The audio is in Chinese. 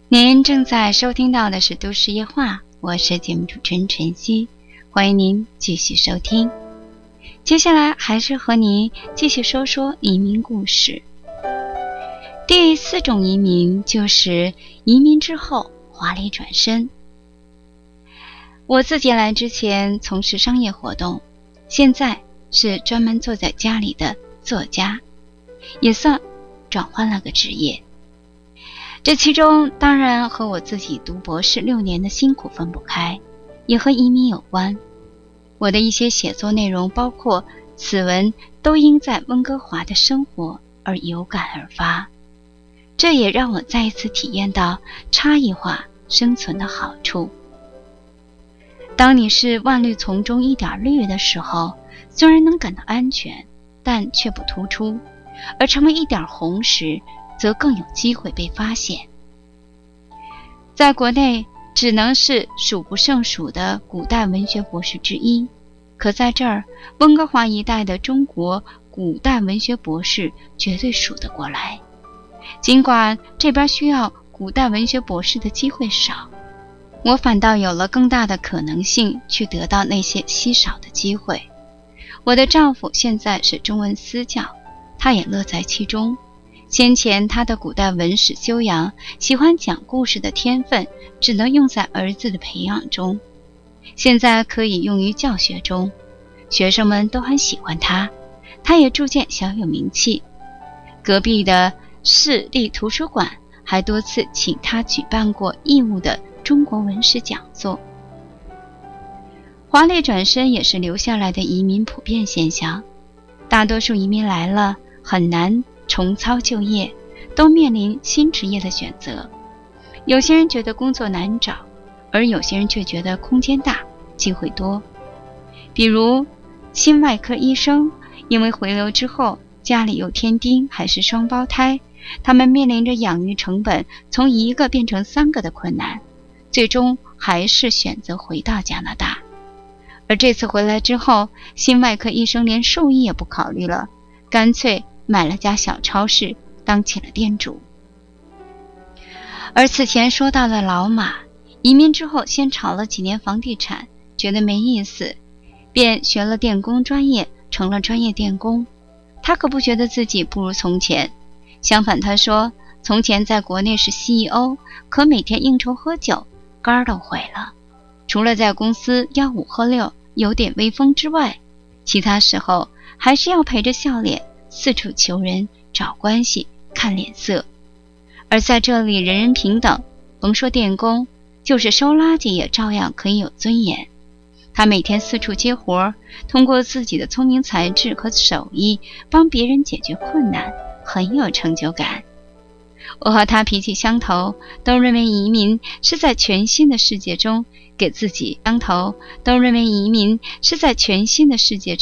您正在收听到的是都市夜话，我是节目主持人晨曦，欢迎您继续收听。接下来还是和您继续说说移民故事。第4种移民就是移民之后华丽转身。我自己来之前从事商业活动，现在是专门坐在家里的作家，也算转换了个职业。这其中当然和我自己读博士6年的辛苦分不开，也和移民有关。我的一些写作内容包括此文都因在温哥华的生活而有感而发，这也让我再一次体验到差异化生存的好处。当你是万绿丛中一点绿的时候，虽然能感到安全，但却不突出，而成为一点红时，则更有机会被发现。在国内只能是数不胜数的古代文学博士之一，可在这儿温哥华一带的中国古代文学博士绝对数得过来。尽管这边需要古代文学博士的机会少，我反倒有了更大的可能性去得到那些稀少的机会。我的丈夫现在是中文私教，他也乐在其中。先前他的古代文史修养，喜欢讲故事的天分只能用在儿子的培养中，现在可以用于教学中，学生们都很喜欢他，他也逐渐小有名气。隔壁的市立图书馆还多次请他举办过义务的中国文史讲座。华丽转身也是留下来的移民普遍现象，大多数移民来了很难重操旧业，都面临新职业的选择。有些人觉得工作难找，而有些人却觉得空间大，机会多。比如心外科医生，因为回流之后家里有添丁还是双胞胎，他们面临着养育成本从1个变成3个的困难，最终还是选择回到加拿大。而这次回来之后，心外科医生连兽医也不考虑了，干脆买了家小超市，当起了店主。而此前说到的老马，移民之后先炒了几年房地产，觉得没意思，便学了电工专业，成了专业电工。他可不觉得自己不如从前，相反他说，从前在国内是 CEO， 可每天应酬喝酒，肝儿都毁了。除了在公司吆5喝6有点威风之外，其他时候还是要陪着笑脸四处求人找关系看脸色。而在这里人人平等，甭说电工，就是收垃圾也照样可以有尊严。他每天四处接活，通过自己的聪明才智和手艺帮别人解决困难，很有成就感。我和他脾气相投，都认为移民是在全新的世界中给自己相投，都认为移民是在全新的世界中